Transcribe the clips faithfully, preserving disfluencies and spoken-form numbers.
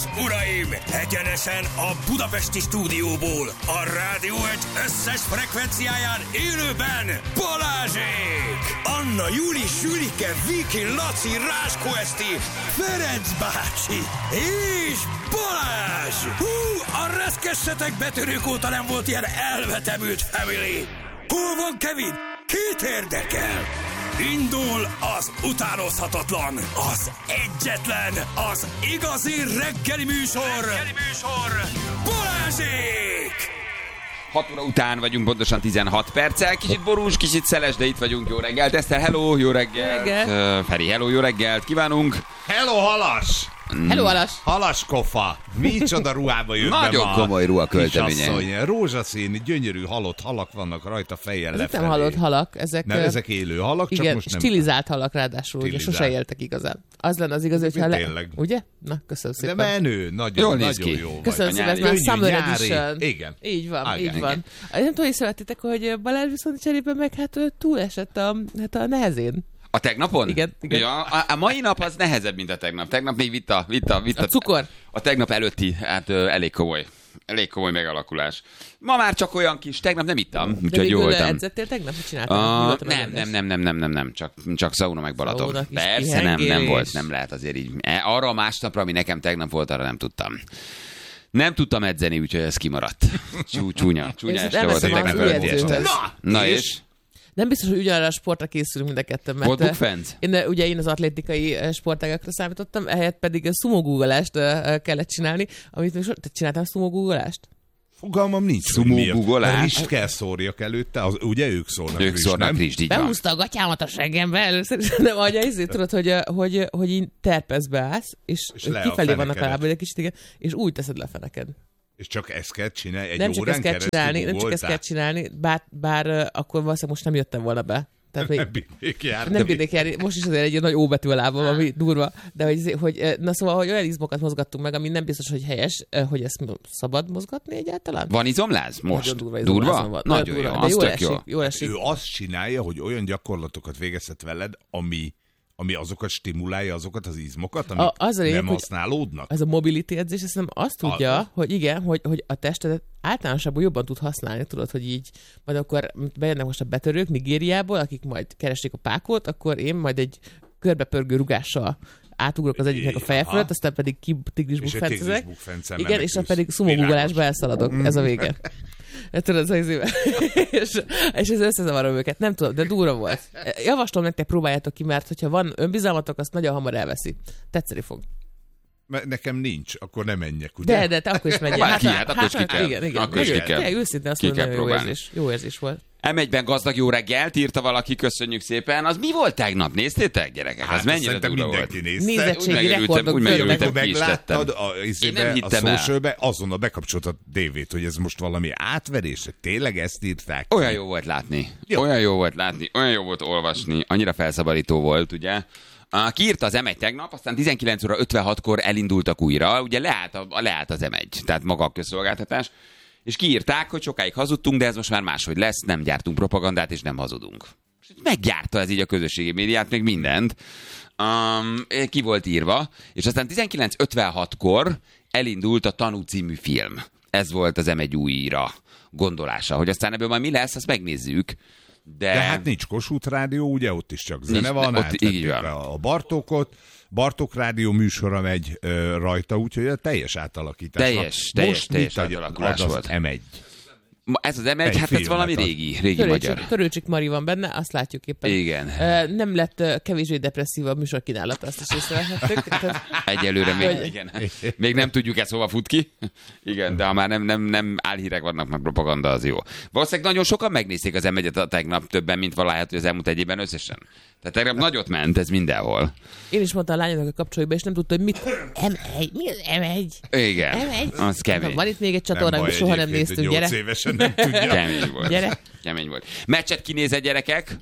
és uraim, egyenesen a budapesti stúdióból, a Rádió egy összes frekvenciáján élőben Balázsék! Anna, Júli, Sülike, Viki, Laci, Ráskó Eszti, Ferenc bácsi és Balázs! Hú, a reszkessetek betörők óta nem volt ilyen elvetemült family! Hol van Kevin? Kit érdekel? Indul az utánozhatatlan, az egyetlen, az igazi reggeli műsor, reggeli műsor, Balázsék! hat óra után vagyunk, pontosan tizenhat perccel. Kicsit borús, kicsit szeles, de itt vagyunk. Jó reggelt, Eszter, hello, jó reggelt. Reggel. Uh, Feri, hello, jó reggelt, kívánunk. Hello, halas! Hello, halas! Halas kofa! Micsoda ruhába jött be ma. Nagyon komoly ruha költeménye. Kisasszony. Rózsaszín, gyönyörű halott halak vannak rajta fejjel Ezek lefelé. nem halott halak, ezek... Nem, ezek élő halak, csak igen, most nem... stilizált halak ráadásul, ugye Stilizált. sose éltek igazán. Az lenne az igazi, hogyha le... Tényleg. Ugye? Na, köszönöm De szépen. menő, nagyon, Jól néz nagyon ki. jó vagy. Köszönöm szépen, ez nyári. már Summer Nyári. Edition. Igen. Így van, Ah, így igen. van. Nem tudom, észrevettétek, hogy Balázs viszont cserében meg hát ő túlesett a, hát a nehezén. A tegnapon? Igen, igen. Ja, a, a mai nap az nehezebb, mint a tegnap. Tegnap még vita, vita, vita. A cukor? A tegnap előtti, hát ö, elég komoly. Elég komoly megalakulás. Ma már csak olyan kis, tegnap nem ittam, De úgyhogy jó végül voltam. edzettél tegnap? Mit csináltál? Uh, nem, nem, nem, nem, nem, nem, nem, csak, csak szauna meg Balaton. Szauna, kis Persze nem, nem kihengélés. volt, nem lehet azért így. E, Arra a másnapra, ami nekem tegnap volt, arra nem tudtam. Nem tudtam edzeni, úgyhogy ez kimaradt. Csú, csúnya, csúnya Én este volt. elveszem egy az tegnap új előtti este. edzőhöz. Na, na és? És? Nem biztos, hogy ugyanarra a sportra készülünk mind a ketten. Mert Volt bukfenc? Én, ugye én az atlétikai sportágakra számítottam, ehelyett pedig a szumogúgolást kellett csinálni, amit még so... Te csináltál szumogúgolást? Fogalmam nincs. Szumó hogy mi a- bugolás? Rist kell szórjak előtte, az, ugye ők szólnak Ők rist, szórnak nem? Rist, így van. Behúzta a gatyámat a seggembe először, és nem adja, ezért tudod, hogy, hogy, hogy így terpezbe állsz, és, És és le a kifelé vannak a fenekedet. lábad egy kicsit, igen, és úgy teszed le a feneked. És csak ezt kell csinálni, egy Nem csak órán ezt kell keresztül csinálni, nem csak ezt googoltál? kell csinálni, bár, bár uh, akkor valószínűleg most nem jöttem volna be. Tehát, hogy Nem bírnék járni. nem bírnék járni, most is azért egy nagy óbetű a lábam, ami durva, de hogy, hogy, na szóval, hogy olyan izmokat mozgattunk meg, ami nem biztos, hogy helyes, hogy ezt szabad mozgatni egyáltalán. Van izomláz most? Nagyon durva Durva? izomlázom van. Nagyon jó, durva, az de jól tök esik, jó. jól esik. Ő azt csinálja, hogy olyan gyakorlatokat végezhet veled, ami, ami azokat stimulálja, azokat az izmokat, amik A- az a lényeg, nem hogy- használódnak. Ez a mobility edzés, ezt nem azt tudja, Az. hogy igen, hogy, hogy a testedet általánosabban jobban tud használni, tudod, hogy így, majd akkor bejönnek most a betörők Nigériából, akik majd keresik a pákot, akkor én majd egy körbepörgő rugással átugrok az egyiknek a feje Aha. fölött, aztán pedig ki tigris És egy bukfencezek. tigris bukfencen Igen, és menekülsz. akkor pedig szumogugolásba Világos. elszaladok. Ez a vége. Tudod, az izébe. és, és ez összezavarom őket. Nem tudom, de durva volt. Javaslom nektek, próbáljátok ki, mert hogyha van önbizalmatok, azt nagyon hamar elveszi. Tetszeni fog. Mert nekem nincs, akkor nem menjek, ugye? De, de te akkor is menjél. Már ki, hát akkor is ki kell. Igen, igen. Akkor is ki Nagyon- kell. tényleg őszintén azt Ki mondom, kell hogy jó próbálni. érzés. Jó érzés volt. em egyben gazdag jó reggelt, írta valaki, köszönjük szépen. Az mi volt tegnap? Néztétek, gyerekek? Hát az mennyire szerintem durva mindenki volt. nézte. Nézettségi Úgy megörültem, rekordok úgy törnek. megörültem. Amikor ki is megláttad tettem. a, Én izébe, nem a hittem el. socialbe, azonnal bekapcsolt a tévét, hogy ez most valami átverés, tényleg ezt írták ki? Olyan jó volt látni. Jó. Olyan jó volt látni, olyan jó volt olvasni, annyira felszabadító volt, ugye? Uh, kiírta az em egy tegnap, aztán tizenkilenc óra ötvenhatkor elindultak újra, ugye leállt, a, leállt az em egy, tehát maga a közszolgáltatás, és kiírták, hogy sokáig hazudtunk, de ez most már máshogy lesz, nem gyártunk propagandát, és nem hazudunk. És meggyárta ez így a közösségi médiát, még mindent. Um, ki volt írva, és aztán tizenkilenc ötvenhatkor elindult a Tanú című film. Ez volt az em egy újra gondolása, hogy aztán ebből majd mi lesz, azt megnézzük. De, De hát nincs Kossuth Rádió, ugye ott is csak zene Nincs, van, ott átvették így van. a Bartókot, Bartók Rádió műsora megy ö, rajta, úgyhogy a teljes átalakítás. Teljes, teljes, teljes átalakulás ad volt. az em egy. Ma ez az em egy, Egy hát ez filmet valami ad. régi, régi Törőcsik, magyar. törőcsik Mari van benne, azt látjuk éppen. Igen. Uh, nem lett uh, kevésbé depresszív a műsor kínálata, azt is észrevehettük. Tehát, Egyelőre még, Hogy- igen. Még nem tudjuk ezt hova fut ki. Igen, de ha már nem, nem, nem álhírek vannak, meg propaganda, az jó. Valószínűleg nagyon sokan megnézték az em egyet a tegnap, többen, mint valahogy hogy az elmúlt egy évben összesen. Tehát tegnap nagyot ment ez mindenhol. én is mondtam a lányoknak a kapcsolóba, és nem tudta, hogy mit. em egy? Mi az em egy? Igen, em egy? az kemény. Van itt még egy Nem csatorna, baj amit soha nem egyébként, néztünk, hogy gyere. nyolc évesen nem tudja. Kemény volt. Gyere. Kemény volt. Meccset kinézett, gyerekek?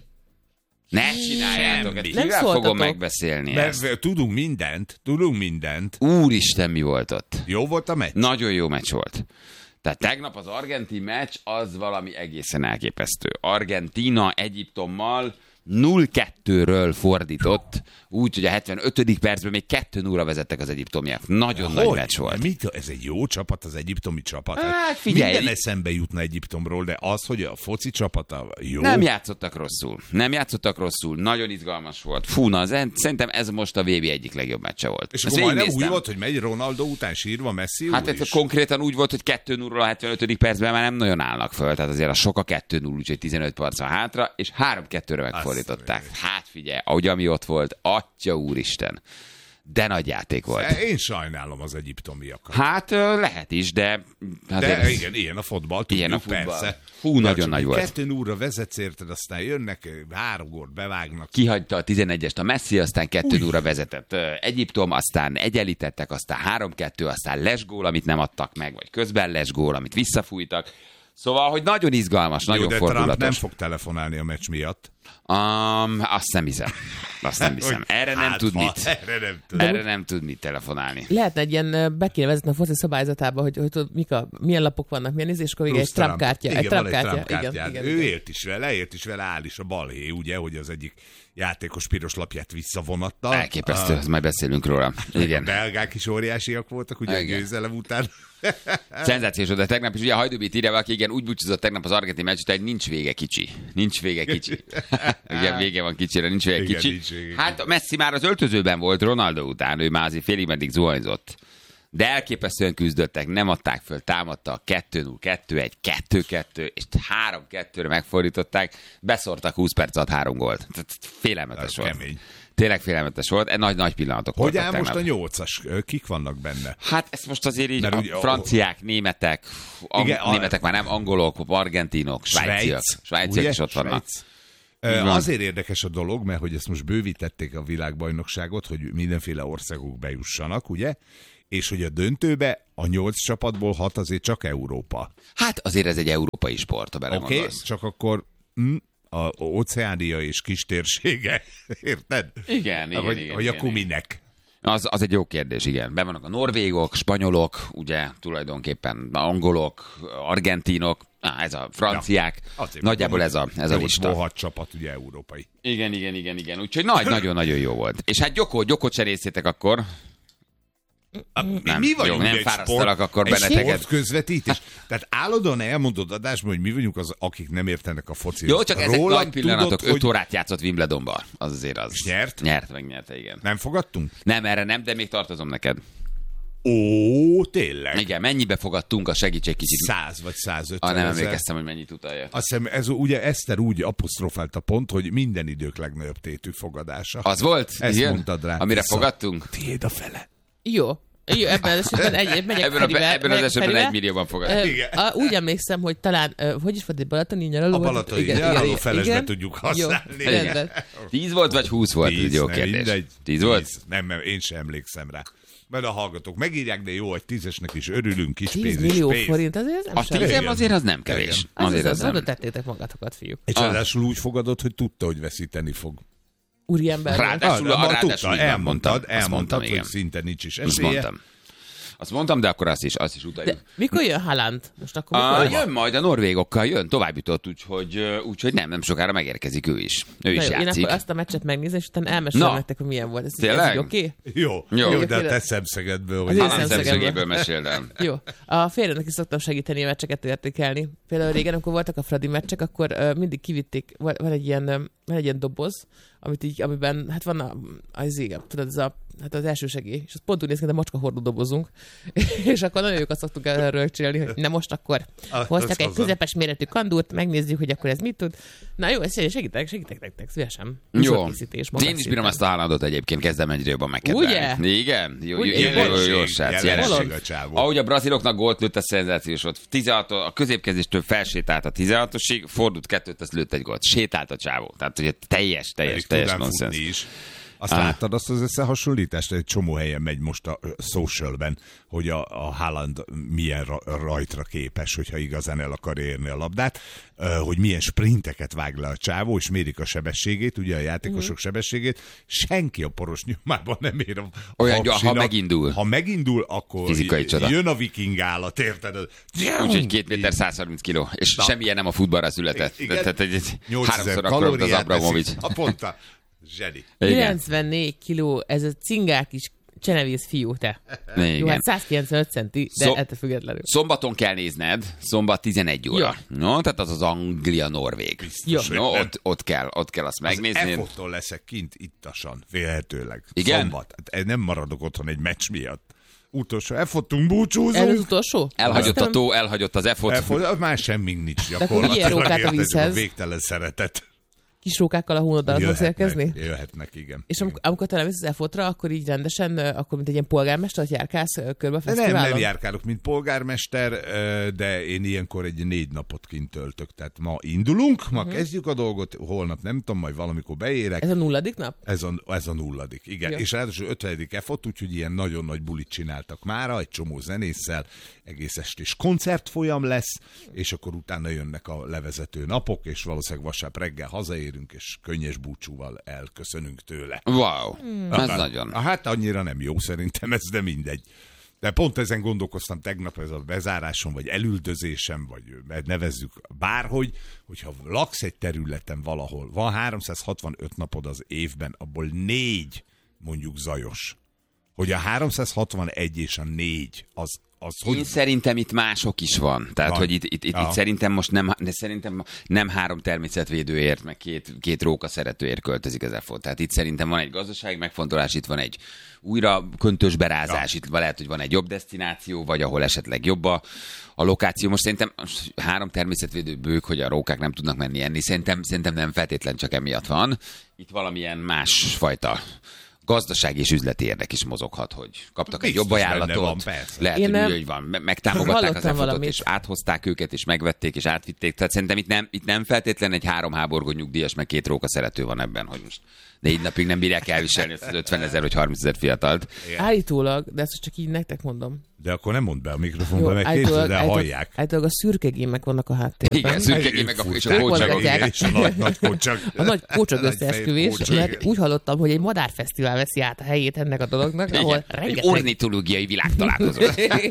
Ne csináljátok, ezt Nem kivel fogom szóltatok. megbeszélni ezt? Mert tudunk mindent, tudunk mindent. Úristen, mi volt ott? Jó volt a meccs? Nagyon jó meccs volt. Tehát tegnap az argentin meccs az valami egészen elképesztő. Argentína Egyiptommal nulla kettőről fordított, úgy, hogy a hetvenötödik percben még kettő nulla vezettek az egyiptomiak. Nagyon Hogy? nagy meccs volt. Mit, ez egy jó csapat, az egyiptomi csapat. Hát, figyelj. Minden eszembe jutna Egyiptomról, de az, hogy a foci csapata jó. Nem játszottak rosszul. Nem játszottak rosszul. Nagyon izgalmas volt. Fú, na, az, szerintem ez most a vé bé egyik legjobb meccse volt. És Ezt akkor majdnem úgy végignéztem. volt, hogy megy Ronaldo után sírva Messi Hát úr ez is. konkrétan úgy volt, hogy kettő nulla a hetvenötödik percben már nem nagyon állnak föl, tehát azért a sok a kettő nulla, úgyhogy tizenöt perc van hátra, és három kettőre megfordították. Hát figyelj, ahogy ami ott volt, atya úristen, de nagy játék volt. Én sajnálom az egyiptomiakat. Hát ö, lehet is, de... Hát De ez- igen, ilyen a fotball, tudjuk, Ilyen a futball. persze. Hú, De nagyon csak nagy volt. Kettő nulla vezetsz érted, aztán jönnek, három gólt bevágnak. Kihagyta a tizenegyest a Messi, aztán kettő nulla vezetett ö, Egyiptom, aztán egyenlítettek, aztán három kettő, aztán lesgól, amit nem adtak meg, vagy közben lesgól, amit visszafújtak. Szóval, hogy nagyon izgalmas, Jó, nagyon de Trump nem fordulatos. fog telefonálni a meccs miatt. Um, azt nem hiszem. Azt nem hiszem. Hogy Erre nem hát tud fa, mit. Erre nem tud. Erre nem tud mit telefonálni. Lehetne egy ilyen, ö, be kéne vezetni a foci szabályzatába, hogy, hogy tudod, mik a, milyen lapok vannak, milyen izé, és akkor végig egy Plusz Trump kártya. Igen, Egy van Trump egy kártya. Trump Igen, kártyád. igen, Ő igen. élt is vele, élt is vele, áll is a balhé, ugye, hogy az egyik játékos piros lapját visszavonatta. Elképesztő, A, majd beszélünk róla. a Igen. belgák is óriásiak voltak, ugye a Igen. győzelem után. Szenzációs, de tegnap is ugye a Hajdubit írja valaki, igen, úgy búcsúzott tegnap az argentin meccs után, hogy nincs vége kicsi. Nincs vége kicsi. Igen, vége van kicsire, nincs vége Igen, kicsi. nincs vége Hát Messi már az öltözőben volt Ronaldo után, ő már azért félig meddig zuhanyzott. De elképesztően küzdöttek, nem adták föl, támadtak, kettő nulla, kettő egy, kettő kettő, és három kettőre megfordították, beszórtak húsz perc alatt három gólt. Tehát Félelmetes Ez volt. kemény. Tényleg félelmetes volt, e nagy, nagy pillanatok Hogy voltak áll most tegnap. a nyolcas? Kik vannak benne? Hát ezt most azért így Mert a ugye- franciák, németek, ang- Igen, a- németek már nem, angolok, argentinok, svájciak, svájciak ugye? is ott vannak. Svájc. Így Ö, van. Azért érdekes a dolog, mert hogy ezt most bővítették a világbajnokságot, hogy mindenféle országok bejussanak, ugye? És hogy a döntőbe a nyolc csapatból hat azért csak Európa. Hát azért ez egy európai sport, ha Oké, okay, belegondolsz. csak akkor hm, a Óceánia és kis térsége, érted? Igen, igen, Vagy, igen, vagy igen, akkor igen. minek? Az, az egy jó kérdés, igen. Be vannak a norvégok, spanyolok, ugye tulajdonképpen angolok, argentinok, á, ez a franciák. Ja, azért Nagyjából ez a, ez a nyolcból lista. hat csapat, ugye európai. Igen, igen, igen, igen. Úgyhogy nagy, nagyon-nagyon jó volt. És hát Gyokó, Gyokot se részétek akkor. Nem, mi vagyunk jó, nem egy fárasztalak sport, akkor egy benneteket. sport közvetítés. Tehát állandóan elmondod adásban, hogy mi vagyunk az, akik nem értenek a focihoz. Jó, csak ezek Rólam nagy pillanatok. tudod, Öt órát játszott Wimbledonba. Az azért az. És nyert? Nyert, megnyerte, igen. Nem fogadtunk? Nem, erre nem, de még tartozom neked. Ó, tényleg? Igen, mennyibe fogadtunk a segítség kicsit? Száz vagy százötven Ah, nem ezer. emlékeztem, hogy mennyit utalja. Azt hiszem, ez ugye Eszter úgy apostrofálta pont, hogy minden idők legnagyobb tétű fogadása. Az volt? Ezt igen? mondtad rá. Amire Vissza. fogadtunk? Tiéd a fele. Jó. Jó, ebben az esetben egy, megyek Ebben, a, Ferivel, ebben az megyek esetben Ferivel. egy millióban fogadtunk. Ö, Igen. a, úgy emlékszem, hogy talán, ö, hogy is volt egy balatoni nyaraló? A volt? balatoni Igen, nyaraló igen, felesbe igen. tudjuk Jó, használni. rendben. Tíz volt, vagy húsz volt? Ez egy jó nem, kérdés. mindegy. Tíz volt? Tíz. Nem, nem, én sem emlékszem rá. Mert a hallgatók megírják, de jó, hogy tízesnek is örülünk, kis tíz pénz millió is pénz. forint, azért nem A semmi. tízem Igen. azért az nem kevés. Igen. Azért Az az az, nem. oda tettétek magatokat, fiúk. És ráadásul úgy fogadod, hogy tudta, hogy veszíteni fog. Úriember. Ráadásul- Ah, ma ráadásul tudta, így van, elmondtad, mondtam. Azt elmondtad, mondtam, hogy igen. szinte nincs is Azt esélye. mondtam. Azt mondtam, de akkor azt is, azt is De utaljuk. mikor jön Haaland? Most akkor Ah, mikor? jön majd a norvégokkal, jön, tovább jutott, úgyhogy, úgyhogy nem, nem sokára megérkezik ő is. Ő Na is jó, én játszik. akkor azt a meccset megnézem, és utána elmesélem Na. nektek, hogy milyen volt. Ez, Tényleg? ez így oké? Jó, Jó. jó, de a Jó, te jó. szemszögedből, Az hogy én Hanem szemszögemből. szemszögéből meséldem. Jó. A férjemnek is szoktam segíteni a meccseket értékelni. Például régen, amikor voltak a Fradi meccsek, akkor uh, mindig kivitték, van, van egy ilyen, um, van egy ilyen doboz, amit így, amiben, hát van a, az igen, tudod, ez a, hát az első segély, és az pont úgy néz ki, de macska hordó dobozunk. És akkor nagyon jókat szoktuk erről csinálni, hogy na most akkor Az hoztak egy hozzá. közepes méretű kandúrt, megnézzük, hogy akkor ez mit tud. Na jó, ezt segítek, segítek nektek, szívesen. Jó. Műsorkészítés, Én is bírom magasszínűen. ezt a Haalandot egyébként, kezdem egyre jobban megkedvelni. Ugye? Igen? Jó, jó, Ugye? jó, jó, jó, jó, Jelenség, srác, jelenség jelenség. a csávó. Ahogy a braziloknak gólt lőtt, a szenzációs volt. tizenhat, a középkezéstől felsétált a tizenhatosig, fordult kettőt, azt lőtt egy gólt. Sétált a csávó. Tehát ugye teljes, teljes, Pedig teljes tudnám nonsens. futni is. Azt ah. láttad azt az összehasonlítást? Egy csomó helyen megy most a socialben, hogy a, a Haaland milyen ra- rajtra képes, hogyha igazán el akar érni a labdát, hogy milyen sprinteket vág le a csávó, és mérik a sebességét, ugye a játékosok uh-huh. sebességét. Senki a poros nyomában nem ér a olyan, ha megindul. Ha megindul, akkor fizikai csoda. Jön a viking állat, érted? Úgyhogy két méter száz harminc kiló, és Na. semmilyen nem a futballra született. Tehát egy háromszor akkor az Abramovics. A ponta. Zseni. kilencvennégy kiló, ez a cingák is csenevész fiú, te. Igen. Jó, hát száz kilencvenöt centi, de Szom- ettől függetlenül. Szombaton kell nézned, szombat tizenegy óra. Ja. No, tehát az az Anglia-Norvég. Biztos, no, ott, ott, kell, ott kell azt megnézni. Az F-ottól leszek kint ittasan, vélhetőleg. Igen? Szombat. Hát nem maradok otthon egy meccs miatt. Utolsó F-ottunk, búcsúzunk. Ez az utolsó? Elhagyott Aztán... a tó, elhagyott az F-ot. F-ot. Már semmink nincs gyakorlatilag. A vízhez. Végtelen szeretet. Kis rókákkal a hónodal fogsz érkezni? Jöhetnek, igen. És amikor, amikor te lemész az F-otra, akkor így rendesen, akkor mint egy ilyen polgármester, hogy járkálsz körbe a fesztiválon? Nem, nem járkálok, mint polgármester, de én ilyenkor egy négy napot kint töltök. Tehát ma indulunk, ma uh-huh. kezdjük a dolgot, holnap nem tudom, majd valamikor beérek. Ez a nulladik nap? Ez a, ez a nulladik, igen. Jó. És ráadásul ötvenedik F-ot, úgyhogy ilyen nagyon nagy bulit csináltak mára, egy csomó zenésszel, egész estés koncertfolyam lesz, és akkor utána jönnek a levezető napok, és valószínűleg vasárnap reggel hazaérünk, és könnyes búcsúval elköszönünk tőle. Wow, hmm. ez nagyon. Hát annyira nem jó szerintem ez, de mindegy. De pont ezen gondolkoztam tegnap, ez a bezáráson, vagy elüldözésem, vagy nevezzük bárhogy, hogyha laksz egy területen valahol, van háromszázhatvanöt napod az évben, abból négy mondjuk zajos. Hogy a háromszázhatvanegy és a négy, az Az, Én hogy... szerintem itt mások is van. Tehát, van. hogy itt, itt, itt, ja. itt szerintem most nem, de szerintem nem három természetvédőért, meg két, két róka szeretőért költözik az F-ot. Tehát itt szerintem van egy gazdasági megfontolás, itt van egy újra köntös berázás, ja. itt lehet, hogy van egy jobb desztináció, vagy ahol esetleg jobb a, a lokáció. Most szerintem három természetvédő bők, hogy a rókák nem tudnak menni enni, szerintem, szerintem nem feltétlen csak emiatt van. Itt valamilyen másfajta gazdasági és üzleti érdek is mozoghat, hogy kaptak egy jobb ajánlatot, van, lehet, Én hogy, úgy, van, megtámogatták az F-otot, és áthozták őket, és megvették, és átvitték. Tehát szerintem itt nem, itt nem feltétlen egy három háborgó nyugdíjas, meg két róka szerető van ebben, hogy most négy napig nem bírják elviselni ezt az ötvenezer vagy harmincezer fiatalt. Állítólag, de ezt csak így nektek mondom. De akkor nem mondd be a mikrofonba, meg képzeld, de hallják. Állítólag a szürkegémek vannak a háttérben. Igen, szürkegémek és a kócsagok. És a nagy, nagy kócsag. A nagy kócsag összeesküvés, mert úgy hallottam, hogy egy madárfesztivál veszi át a helyét ennek a dolognak, ahol rengeteg... Egy ornitológiai világtalálkozó.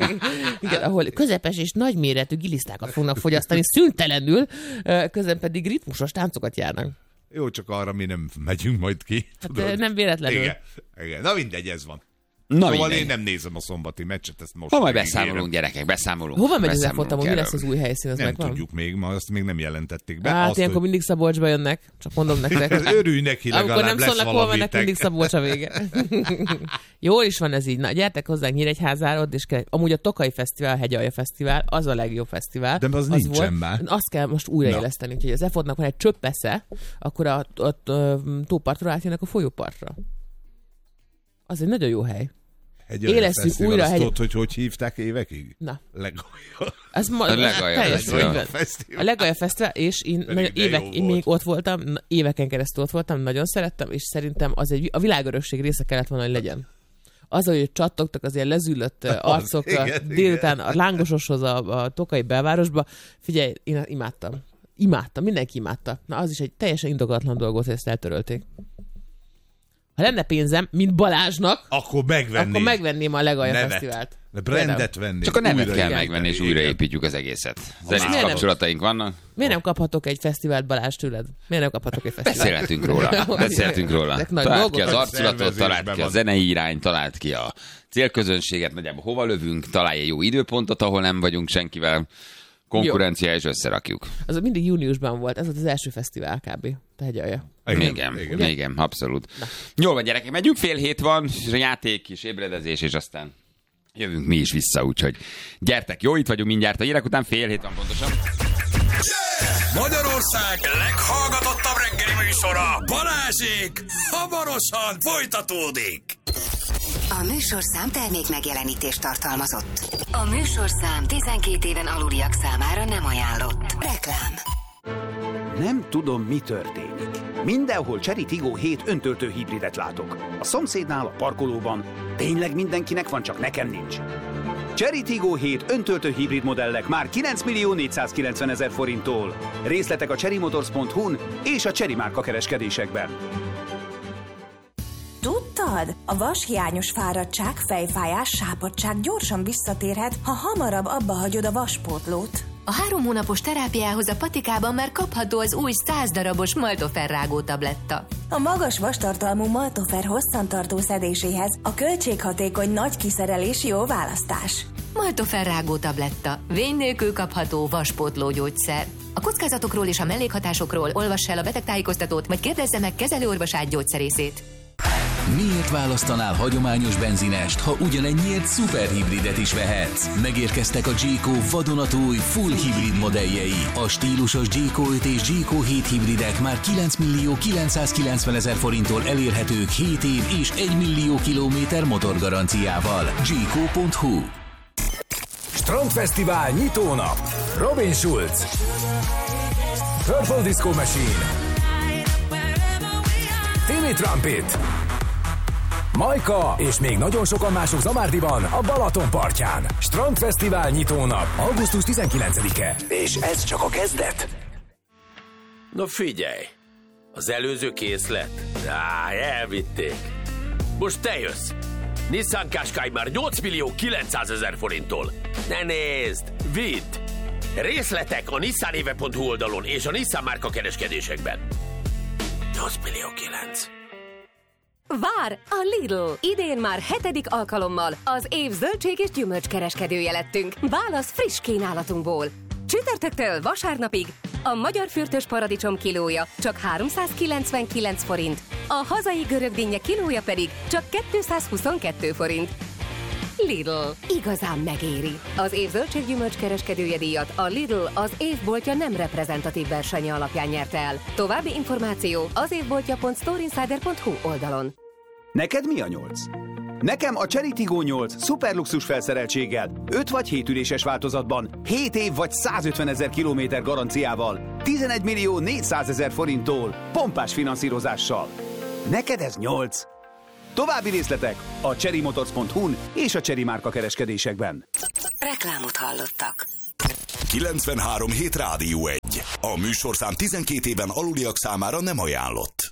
Igen, ahol közepes és nagyméretű gilisztákat fognak fogyasztani szüntelenül, közben pedig ritmusos táncokat járnak. Jó, csak arra mi nem megyünk majd ki. Hát nem véletlenül. Igen, igen. Na mindegy, ez van. Na szóval mindegy. én nem nézem a szombati meccset, ezt most... Ha majd beszámolunk, gyerekek, beszámolunk. Hova megy az F-otamon? Mi lesz az új helyszín? Az nem megvan? tudjuk még, ma azt még nem jelentették be. Hát azt, ilyenkor hogy... mindig Szabolcsba jönnek, csak mondom nektek. Örülj neki, legalább amikor nem lesz szólnak, hol mennek, mindig valamiteg. Szabolcs a vége. Jól is van ez így. Na, gyertek hozzánk Nyíregyházára, és kell... amúgy a Tokai Fesztivál, a Hegyalja Fesztivál, az a legjobb fesztivál. De az, az nincsen volt. Már. Azt kell most újraéleszteni, úgyhogy az F-otnak van egy csöppesze, akkor a, a, a, a tópartról átjönnek a folyópartra. Az egy nagyon jó hely. Élezzük újra azt hegy... tudod, hogy hogy hívták évekig? Na. Legalja. Ez ma... A Legalja Fesztivál. A Legalja Fesztivál, és én, nagyon évek, én még ott voltam, éveken keresztül ott voltam, nagyon szerettem, és szerintem az egy, a világörökség része kellett volna, hogy legyen. Az, hogy csattogtak az ilyen lezüllött arcok délután a lángososhoz a, a Tokai belvárosba. Figyelj, én imádtam. Imádtam, mindenki imádta. Na, az is egy teljesen indokolatlan dolog volt, hogy ezt eltörölték. Ha lenne pénzem, mint Balázsnak, akkor megvenném, akkor megvenném a Legalja Fesztivált. De brandet venni. Csak a nevet újra kell megvenni, és újraépítjük az egészet. Zenész kapcsolataink vannak. Miért nem kaphatok egy fesztivált, Balázs, tőled? Miért nem kaphatok egy fesztivált? Beszélhetünk róla. Beszélhetünk róla. Talált ki az arculatot, talált ki a zenei irány, talált ki a célközönséget, nagyjából hova lövünk, találj egy jó időpontot, ahol nem vagyunk senkivel. Konkurencia, és összerakjuk. Az mindig júniusban volt, ez volt az első fesztivál kb. Te Hegyalja. Igen, igen, igen, igen, abszolút. Na. Jól van, gyerekek, megyünk, fél hét van, játék, kis ébredezés, és aztán jövünk mi is vissza, úgyhogy gyertek, jó, itt vagyunk mindjárt a hírek után, fél hét van pontosan. Yeah! Magyarország leghallgatottabb reggeli műsora, Balázsék, hamarosan folytatódik. A műsorszám termék megjelenítést tartalmazott. A műsorszám tizenkét éven aluliak számára nem ajánlott. Reklám. Nem tudom, mi történik. Mindenhol Chery Tiggo hét öntöltő hibridet látok. A szomszédnál, a parkolóban. Tényleg mindenkinek van, csak nekem nincs. Chery Tiggo hét öntöltő hibrid modellek már kilenc millió négyszázkilencvenezer forinttól. Részletek a chery motors pont hu-n és a Chery márka kereskedésekben. Tudtad? A vashiányos fáradtság, fejfájás, sápadtság gyorsan visszatérhet, ha hamarabb abba hagyod a vaspótlót. A három hónapos terápiához a patikában már kapható az új száz darabos Maltofer rágó tabletta. A magas vastartalmú Maltofer hosszantartó szedéséhez a költséghatékony nagy kiszerelés jó választás. Maltofer rágó tabletta. Vény nélkül kapható vaspótló gyógyszer. A kockázatokról és a mellékhatásokról olvass el a betegtájékoztatót, vagy kérdezze meg kezelőorvosát gyógyszerészét. Miért választanál hagyományos benzinest, ha ugyanennyiért szuperhibridet is vehetsz? Megérkeztek a Jayco vadonatúj full hibrid modelljei. A stílusos Jayco öt és Jayco hét hibridek már kilenc millió kilencszázkilencvenezer forinttól elérhetők hét év és egy millió kilométer motorgaranciával. Jayco pont hu. Strandfesztivál nyitónap. Robin Schulz, Purple Disco Machine, Timmy Trumpet, Majka és még nagyon sokan mások Zamárdiban, a Balaton partján. Strandfesztivál nyitónap, augusztus tizenkilencedike. És ez csak a kezdet. Na figyelj, az előző készlet? Á, elvitték. Most te jössz. Nissan Qashqai már nyolc millió kilencszázezer forinttól. Ne nézd, vidd! Részletek a nissanéve pont hu oldalon és a Nissan márka kereskedésekben. nyolc millió kilenc. Vár a Lidl! Idén már hetedik alkalommal az év zöldség és gyümölcs kereskedője lettünk. Válasz friss kínálatunkból. Csütörtöktől vasárnapig a magyar fürtös paradicsom kilója csak háromszázkilencvenkilenc forint, a hazai görög dinnye kilója pedig csak kétszázhuszonkettő forint. Lidl. Igazán megéri. Az év zöldséggyümölcs kereskedője díjat a Lidl az évboltja nem reprezentatív versenye alapján nyerte el. További információ az évboltja pont storeinsider pont hu oldalon. Neked mi a nyolc? Nekem a Chery Tiggo nyolc szuperluxus felszereltséggel, öt vagy hét üléses változatban, hét év vagy százötvenezer kilométer garanciával, tizenegy millió négyszázezer forinttól, pompás finanszírozással. Neked ez nyolc? További részletek a chery motors pont hu-n és a Chery márka kereskedésekben. Reklámot hallottak. kilencvenhárom hét Rádió egy. A műsorszám tizenkét éven aluliak számára nem ajánlott.